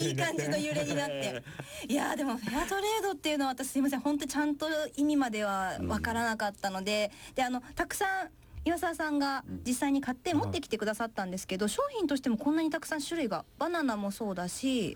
いい感じの揺れになっていやでもフェアトレードっていうのは私すいません本当にちゃんと意味までは分からなかったので、でたくさん岩沢さんが実際に買って持ってきてくださったんですけど、商品としてもこんなにたくさん種類がバナナもそうだし